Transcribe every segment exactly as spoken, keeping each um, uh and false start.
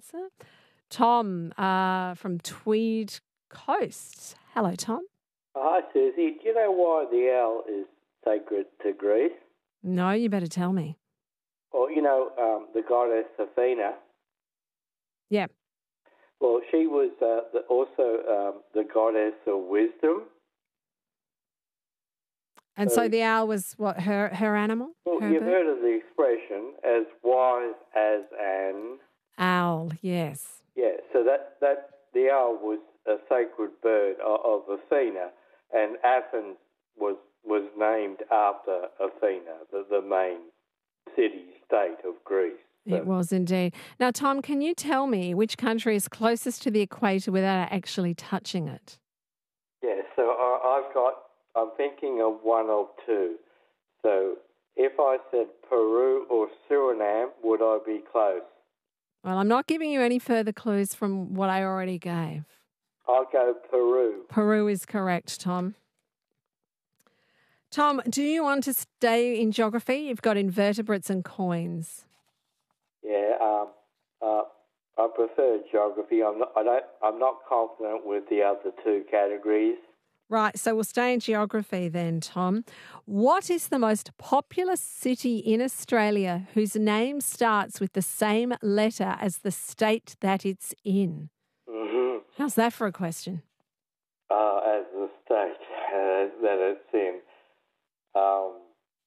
answer. Tom uh, from Tweed Coast. Hello, Tom. Hi, Susie. Do you know why the owl is sacred to Greece? No, you better tell me. Well, you know, um, the goddess Athena. Yeah. Well, she was uh, the, also um, the goddess of wisdom. And so, so the owl was what, her, her animal? Well, her you've bird? heard of the expression, as wise as an... Owl, yes. Yeah, so that, that the owl was a sacred bird of, of Athena, and Athens was was named after Athena, the, the main city-state of Greece. So. It was indeed. Now, Tom, can you tell me which country is closest to the equator without actually touching it? Yeah, so I, I've got, I'm thinking of one of two. So if I said Peru or Suriname, would I be close? Well, I'm not giving you any further clues from what I already gave. I'll go Peru. Peru is correct, Tom. Tom, do you want to stay in geography? You've got invertebrates and coins. Yeah, um, uh, I prefer geography. I'm not, I don't, I'm not confident with the other two categories. Right, so we'll stay in geography then, Tom. What is the most populous city in Australia whose name starts with the same letter as the state that it's in? Mm-hmm. How's that for a question? Uh, as the state uh, that it's in. Um,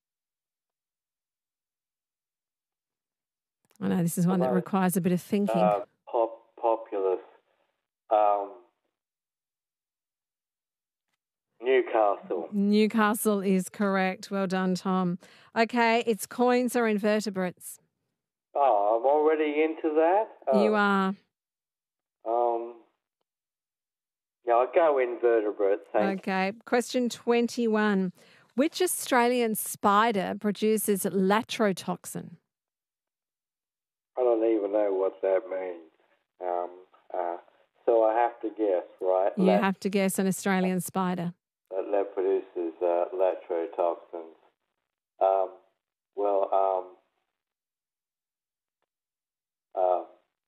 I know this is one that requires a bit of thinking. Uh, pop, populous. Um, Newcastle. Newcastle is correct. Well done, Tom. Okay, it's coins or invertebrates. Oh, I'm already into that? Oh. You are. Um, yeah, I'll go invertebrates. Thank okay, question twenty-one. Which Australian spider produces latrotoxin? I don't even know what that means. Um, uh, so I have to guess, right? You Lat- have to guess an Australian spider. That, that produces uh, latrotoxins. Um, well, um, uh,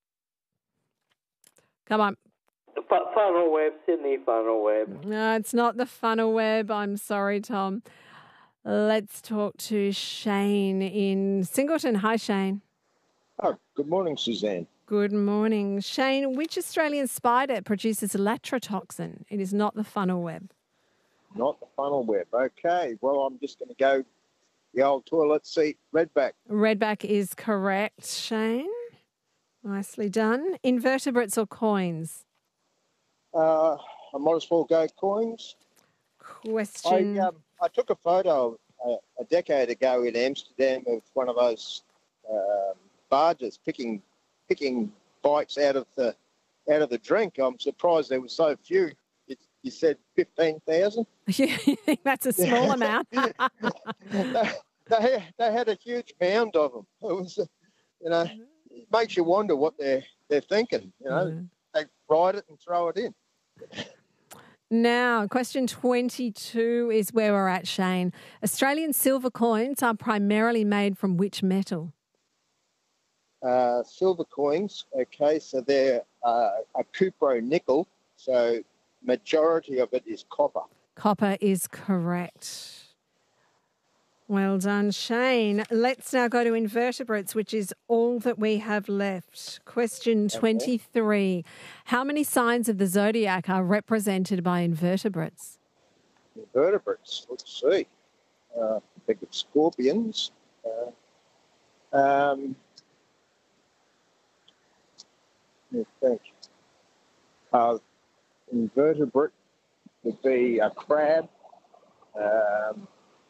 Come on. F- funnel web, Sydney funnel web. No, it's not the funnel web. I'm sorry, Tom. Let's talk to Shane in Singleton. Hi, Shane. Oh, good morning, Suzanne. Good morning. Shane, which Australian spider produces latrotoxin? It is not the funnel web. Not the funnel web. Okay, well, I'm just going to go the old toilet seat, redback. Redback is correct, Shane. Nicely done. Invertebrates or coins? Uh, I might as well go coins. Question. I, um, I took a photo uh, a decade ago in Amsterdam of one of those um, barges picking picking bites out of the out of the drink. I'm surprised there were so few. It, you said fifteen thousand? You think that's a small amount? they, they, they had a huge mound of them. It was, uh, you know, it makes you wonder what they're they're thinking. You know, mm. They ride it and throw it in. Now, question twenty-two is where we're at, Shane. Australian silver coins are primarily made from which metal? Uh, silver coins, okay, so they're uh, a cupro-nickel, so majority of it is copper. Copper is correct. Well done, Shane. Let's now go to invertebrates, which is all that we have left. Question twenty-three. Okay. How many signs of the zodiac are represented by invertebrates? Invertebrates, let's see. Uh, I think of scorpions. Uh, um, let me think. Uh, invertebrate would be a crab. Um,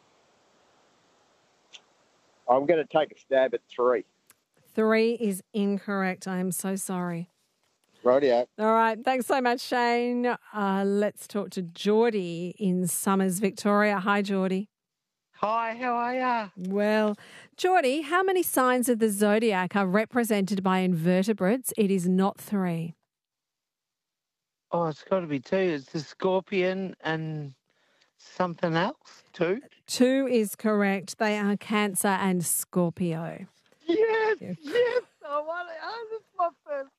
I'm going to take a stab at three. Three is incorrect. I am so sorry. Rightio. All right. Thanks so much, Shane. Uh, let's talk to Geordie in Summers, Victoria. Hi, Geordie. Hi, how are you? Well, Geordie, how many signs of the zodiac are represented by invertebrates? It is not three. Oh, it's got to be two. It's the scorpion and something else. Two? Two is correct. They are Cancer and Scorpio. Yes, yes. I want it. Oh, this is my first